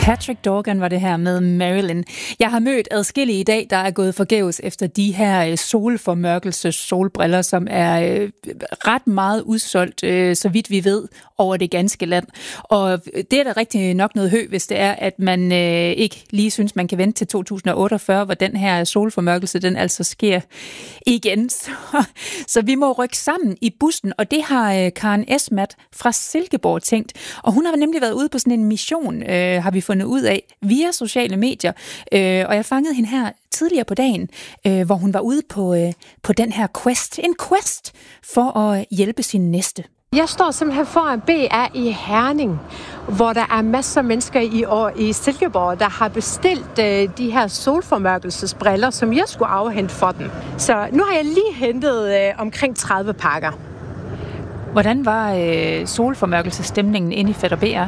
Patrick Dorgan var det her med Marilyn. Jeg har mødt adskillige i dag, der er gået forgæves efter de her solformørkelses-solbriller, som er ret meget udsolgt, så vidt vi ved, over det ganske land. Og det er da rigtig nok noget højt, hvis det er, at man ikke lige synes, man kan vente til 2048, hvor den her solformørkelse, den altså sker igen. Så vi må rykke sammen i bussen, og det har Karen Esmat fra Silkeborg tænkt. Og hun har nemlig været ude på sådan en mission, har vi fundet ud af, via sociale medier. Og jeg fangede hende her tidligere på dagen, hvor hun var ude på den her quest. En quest for at hjælpe sin næste. Jeg står simpelthen foran BR i Herning, hvor der er masser af mennesker i Silkeborg, der har bestilt de her solformørkelsesbriller, som jeg skulle afhente for dem. Så nu har jeg lige hentet omkring 30 pakker. Hvordan var solformørkelsesstemningen inde i Fætter BR?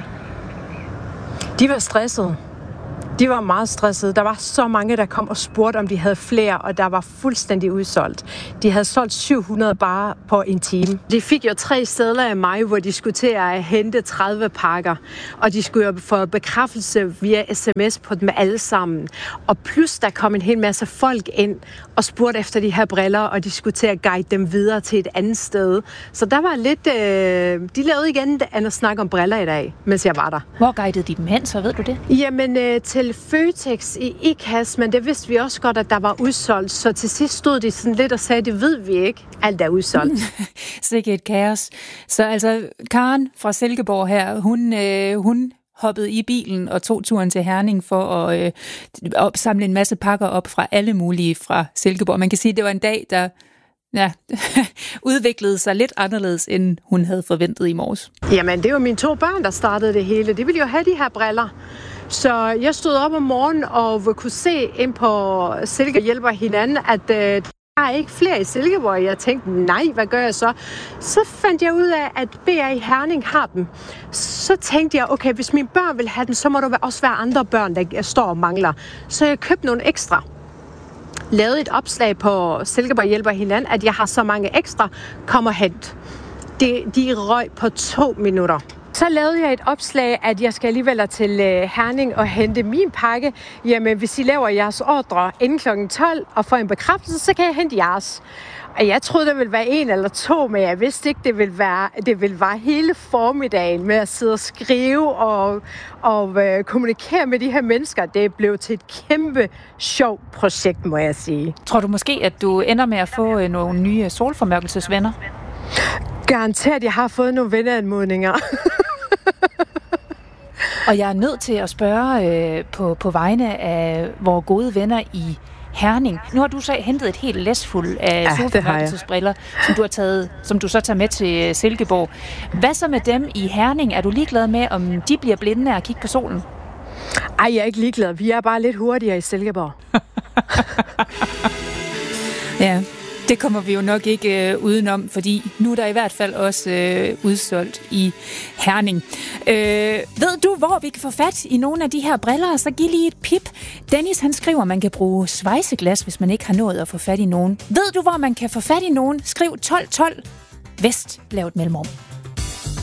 De var stressede. De var meget stressede. Der var så mange, der kom og spurgte, om de havde flere, og der var fuldstændig udsolgt. De havde solgt 700 bare på en time. De fik jo 3 sedler af mig, hvor de skulle til at hente 30 pakker, og de skulle jo få bekræftelse via sms på dem alle sammen. Og plus, der kom en hel masse folk ind og spurgte efter de her briller, og de skulle til at guide dem videre til et andet sted. Så der var lidt... de lavede igen andet snak om briller i dag, mens jeg var der. Hvor guidede de dem hen, så ved du det? Jamen, til Føtex i IKAS, men det vidste vi også godt, at der var udsolgt. Så til sidst stod de sådan lidt og sagde, det ved vi ikke. Alt er udsolgt. Sikke et kaos. Så altså, Karen fra Silkeborg her, hun hoppede i bilen og tog turen til Herning for at opsamle en masse pakker op fra alle mulige fra Silkeborg. Man kan sige, at det var en dag, der udviklede sig lidt anderledes, end hun havde forventet i morges. Jamen, det var mine 2 børn, der startede det hele. De ville jo have de her briller. Så jeg stod op om morgenen og kunne se ind på Silkeborg hjælper hinanden, at der er ikke flere i Silkeborg. Jeg tænkte, nej, hvad gør jeg så? Så fandt jeg ud af, at BR i Herning har dem. Så tænkte jeg, okay, hvis mine børn vil have dem, så må der også være andre børn, der står og mangler. Så jeg købte nogle ekstra. Lavede et opslag på Silkeborg hjælper hinanden, at jeg har så mange ekstra, kom og hent. De røg på 2 minutter. Så lavede jeg et opslag, at jeg skal alligevel til Herning og hente min pakke. Jamen, hvis I laver jeres ordre inden kl. 12 og får en bekræftelse, så kan jeg hente jeres. Og jeg troede, det ville være 1 eller 2, men jeg vidste ikke, det ville være hele formiddagen med at sidde og skrive og kommunikere med de her mennesker. Det blev til et kæmpe sjovt projekt, må jeg sige. Tror du måske, at du ender med at få nogle nye solformørkelsesvenner? Garanteret, jeg har fået nogle venneanmodninger. Og jeg er nødt til at spørge på vegne af vores gode venner i Herning. Nu har du så hentet et helt læsfuld af solformørkelsesbriller, som du så tager med til Silkeborg. Hvad så med dem i Herning? Er du ligeglad med, om de bliver blinde af at kigge på solen? Ej, jeg er ikke ligeglad. Vi er bare lidt hurtigere i Silkeborg. Ja. Det kommer vi jo nok ikke udenom, fordi nu er der i hvert fald også udsolgt i Herning. Ved du, hvor vi kan få fat i nogle af de her briller? Så giv lige et pip. Dennis, han skriver, at man kan bruge svejseglas, hvis man ikke har nået at få fat i nogen. Ved du, hvor man kan få fat i nogen? Skriv 1212 Vest, lav et mellemrum.